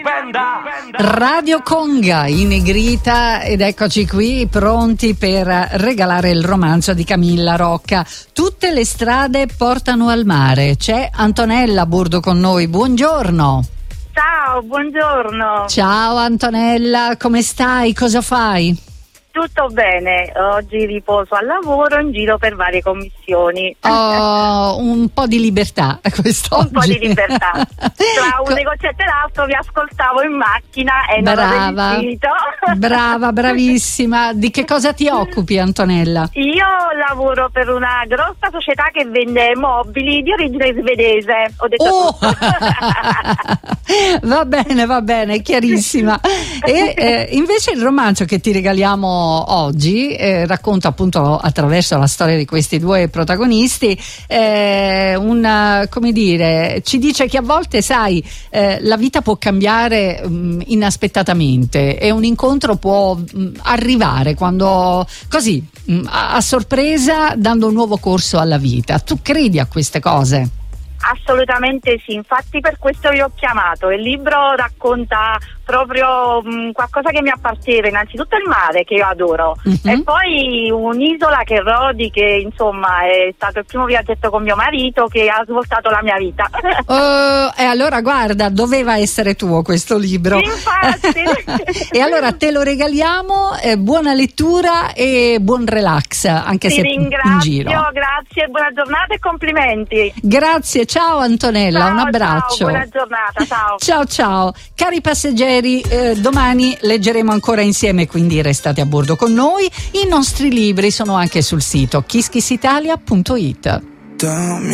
Radio Conga in negrita, ed eccoci qui pronti per regalare il romanzo di Camilla Rocca. Tutte le strade portano al mare. C'è Antonella a bordo con noi. Buongiorno. Ciao, buongiorno. Ciao Antonella, come stai? Cosa fai? Tutto bene, oggi riposo al lavoro in giro per varie commissioni. Oh, un po' di libertà quest'oggi. Un po' di libertà. Tra un negozio e l'altro vi ascoltavo in macchina e non ho resistito. Brava, bravissima. Di che cosa ti occupi, Antonella? Io lavoro per una grossa società che vende mobili di origine svedese. Ho detto Va bene, chiarissima. E invece il romanzo che ti regaliamo oggi racconta appunto attraverso la storia di questi due protagonisti come dire, ci dice che a volte, sai, la vita può cambiare inaspettatamente e un incontro può arrivare quando così a sorpresa, dando un nuovo corso alla vita. Tu credi a queste cose? Assolutamente sì, infatti per questo vi ho chiamato. Il libro racconta proprio qualcosa che mi appartiene, innanzitutto il mare che io adoro, e poi un'isola che Rodi, che insomma è stato il primo viaggetto con mio marito che ha svoltato la mia vita. E allora guarda, doveva essere tuo questo libro. Infatti. E allora te lo regaliamo, buona lettura e buon relax, anche Ti se ringrazio, in giro. grazie, buona giornata e complimenti. Grazie, ciao Antonella, Ciao, un abbraccio. Ciao, buona giornata, ciao. Ciao. Cari passeggeri, domani leggeremo ancora insieme, quindi restate a bordo con noi. I nostri libri sono anche sul sito kisskissitalia.it.